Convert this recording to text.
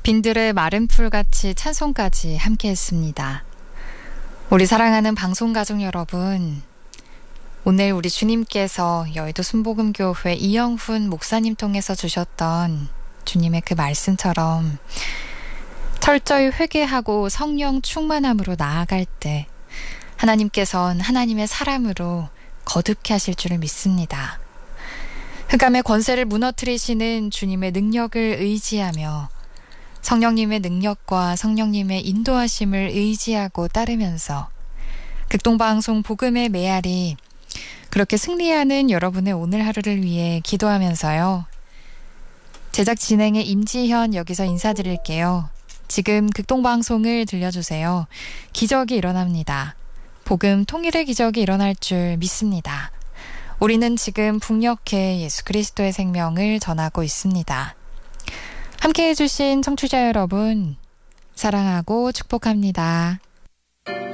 빈들의 마른 풀같이 찬송까지 함께했습니다. 우리 사랑하는 방송가족 여러분, 오늘 우리 주님께서 여의도 순복음교회 이영훈 목사님 통해서 주셨던 주님의 그 말씀처럼 철저히 회개하고 성령 충만함으로 나아갈 때 하나님께서는 하나님의 사람으로 거듭케 하실 줄을 믿습니다. 흑암의 권세를 무너뜨리시는 주님의 능력을 의지하며 성령님의 능력과 성령님의 인도하심을 의지하고 따르면서 극동방송 복음의 메아리 그렇게 승리하는 여러분의 오늘 하루를 위해 기도하면서요. 제작 진행의 임지현 여기서 인사드릴게요. 지금 극동방송을 들려주세요. 기적이 일어납니다. 복음 통일의 기적이 일어날 줄 믿습니다. 우리는 지금 북녘에 예수 그리스도의 생명을 전하고 있습니다. 함께해 주신 청취자 여러분, 사랑하고 축복합니다.